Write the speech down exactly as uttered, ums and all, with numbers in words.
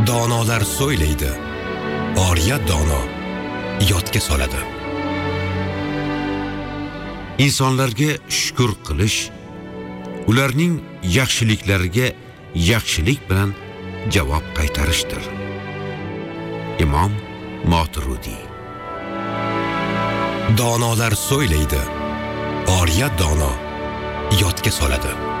Donolar so'ylaydi, oriya dono yodga soladi. Insonlarga shukr qilish, ularning yaxshiliklariga yaxshilik bilan javob qaytarishdir. Imom Moturudi. Donolar so'ylaydi, oriya dono yodga soladi.